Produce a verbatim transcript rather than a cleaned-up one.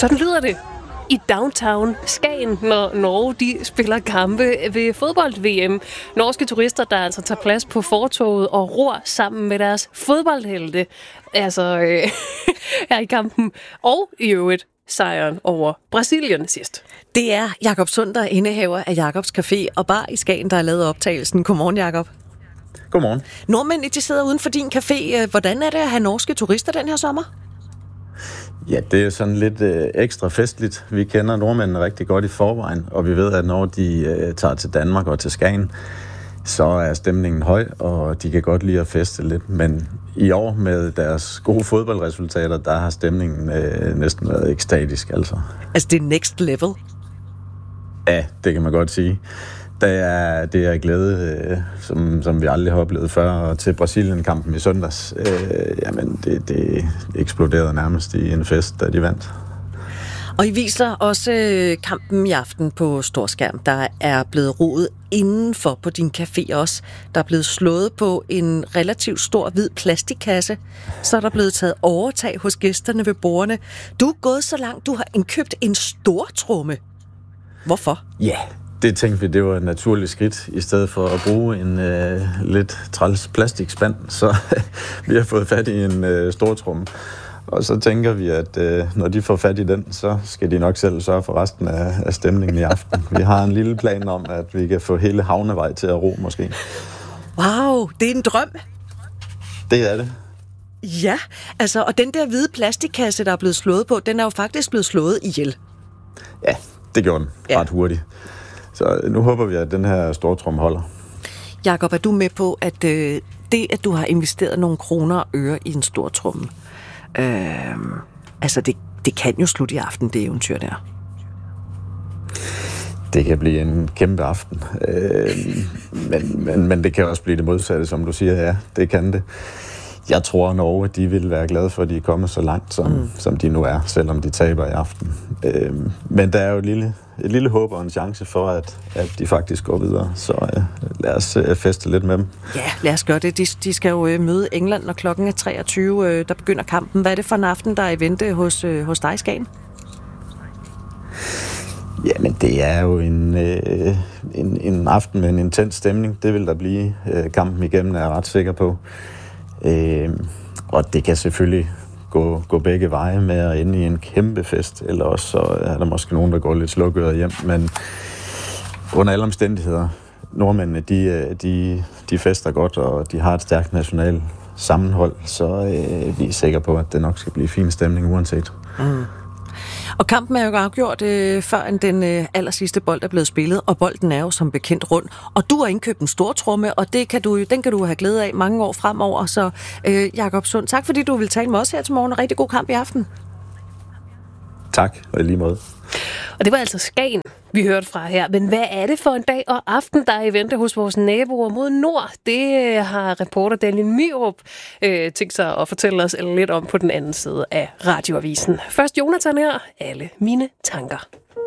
Sådan lyder det i downtown Skagen, når Norge de spiller kampe ved fodbold-V M. Norske turister, der altså tager plads på fortovet og ror sammen med deres fodboldhelte. Altså, øh, her i kampen. Og i øvrigt sejren over Brasilien sidst. Det er Jakob Sund, der indehaver af Jakobs Café og Bar i Skagen, der har lavet optagelsen. Godmorgen, Jakob. Godmorgen. Nordmændene, de sidder uden for din café. Hvordan er det at have norske turister den her sommer? Ja, det er sådan lidt øh, ekstra festligt. Vi kender nordmændene rigtig godt i forvejen, og vi ved, at når de øh, tager til Danmark og til Skagen, så er stemningen høj, og de kan godt lide at feste lidt. Men i år med deres gode fodboldresultater, der har stemningen øh, næsten været ekstatisk. Altså. altså det er next level? Ja, det kan man godt sige. Det er, det er glæde, øh, som, som vi aldrig har oplevet før. Og til Brasilien-kampen i søndags, øh, jamen det, det eksploderede nærmest i en fest, da de vandt. Og I viser også kampen i aften på storskærm. Der er blevet rodet indenfor på din café også. Der er blevet slået på en relativt stor hvid plastikkasse. Så er der blevet taget overtag hos gæsterne ved bordene. Du er gået så langt, du har indkøbt en stortromme. Hvorfor? Ja, yeah. Det tænkte vi, det var et naturligt skridt, i stedet for at bruge en øh, lidt træls plastikspand. Så vi har fået fat i en øh, stortromme. Og så tænker vi, at øh, når de får fat i den, så skal de nok selv sørge for resten af, af stemningen i aften. Vi har en lille plan om, at vi kan få hele Havnevej til at ro, måske. Wow, det er en drøm. Det er det. Ja, altså, og den der hvide plastikkasse, der er blevet slået på, den er jo faktisk blevet slået ihjel. Ja, det gjorde den ja. ret hurtigt. Så nu håber vi, at den her stortrum holder. Jakob, er du med på, at øh, det, at du har investeret nogle kroner og øre i en stortrumme, øh, altså det, det kan jo slutte i aften, det eventyr der. Det kan blive en kæmpe aften, øh, men, men, men det kan også blive det modsatte, som du siger, ja, det kan det. Jeg tror, at Norge, de vil være glade for, at de er kommet så langt, som, mm. som de nu er, selvom de taber i aften. Øh, men der er jo et lille, et lille håb og en chance for, at, at de faktisk går videre. Så øh, lad os øh, feste lidt med dem. Ja, lad os gøre det. De, de skal jo øh, møde England, når klokken er treogtyve. Øh, der begynder kampen. Hvad er det for en aften, der er i vente hos, øh, hos dig, Skagen? Jamen, det er jo en, øh, en, en aften med en intens stemning. Det vil der blive. Øh, kampen igennem er jeg ret sikker på. Øh, og det kan selvfølgelig gå, gå begge veje med at ende i en kæmpe fest, eller også så er der måske nogen, der går lidt slukøret hjem, men under alle omstændigheder, nordmændene, de, de, de fester godt, og de har et stærkt nationalt sammenhold, så øh, vi er sikre på, at det nok skal blive fin stemning uanset. Mm. Og kampen er jo afgjort, øh, før end den øh, aller sidste bold er blevet spillet, og bolden er jo som bekendt rund. Og du har indkøbt en stortromme, og det kan du, den kan du have glæde af mange år fremover. Så øh, Jakob Sund, tak fordi du vil tale med os her til morgen, og rigtig god kamp i aften. Tak, og i lige måde. Og det var altså Skagen, vi hørte fra her. Men hvad er det for en dag og aften, der er i vente hos vores naboer mod nord? Det har reporter Daniel Myrup øh, tænkt sig at fortælle os lidt om på den anden side af radioavisen. Først Jonathan her, alle mine tanker.